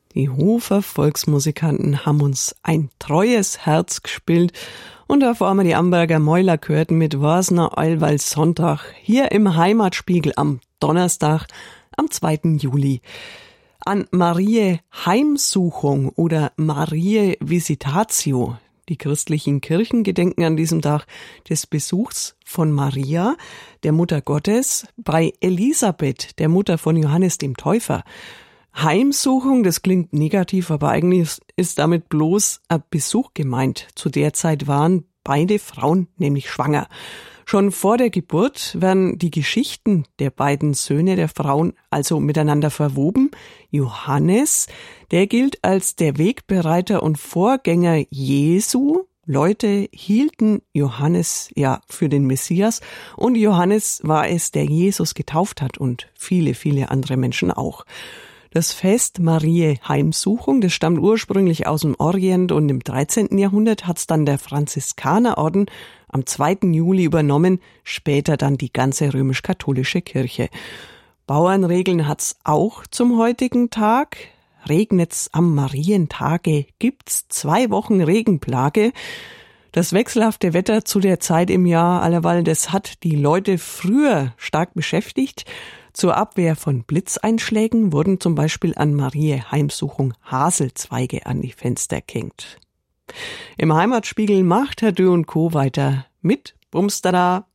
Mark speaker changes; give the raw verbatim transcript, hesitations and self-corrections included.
Speaker 1: Die Hofer Volksmusikanten haben uns ein treues Herz gespielt und davor haben wir die Amberger Mäuler gehört mit Wasner Eilwal Sonntag hier im Heimatspiegel am Donnerstag, am zweiten Juli. An Mariä Heimsuchung oder Mariä Visitatio. Die christlichen Kirchen gedenken an diesem Tag des Besuchs von Maria, der Mutter Gottes, bei Elisabeth, der Mutter von Johannes dem Täufer. Heimsuchung, das klingt negativ, aber eigentlich ist damit bloß ein Besuch gemeint. Zu der Zeit waren beide Frauen nämlich schwanger. Schon vor der Geburt werden die Geschichten der beiden Söhne der Frauen also miteinander verwoben. Johannes, der gilt als der Wegbereiter und Vorgänger Jesu. Leute hielten Johannes ja für den Messias und Johannes war es, der Jesus getauft hat und viele, viele andere Menschen auch. Das Fest Mariä Heimsuchung, das stammt ursprünglich aus dem Orient und im dreizehnten Jahrhundert hat's dann der Franziskanerorden am zweiten Juli übernommen, später dann die ganze römisch-katholische Kirche. Bauernregeln hat's auch zum heutigen Tag. Regnet's am Marientage, gibt's zwei Wochen Regenplage. Das wechselhafte Wetter zu der Zeit im Jahr allerweil, das hat die Leute früher stark beschäftigt. Zur Abwehr von Blitzeinschlägen wurden zum Beispiel an Mariä Heimsuchung Haselzweige an die Fenster gehängt. Im Heimatspiegel macht Herr Dö und Co. weiter mit Bumstada.